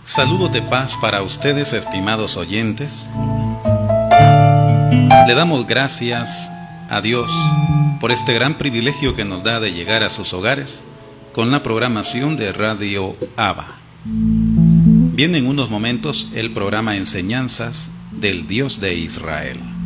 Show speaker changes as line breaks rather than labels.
Saludos de paz para ustedes, estimados oyentes. Le damos gracias a Dios por este gran privilegio que nos da de llegar a sus hogares con la programación de Radio Abba. Viene en unos momentos el programa Enseñanzas del Dios de Israel.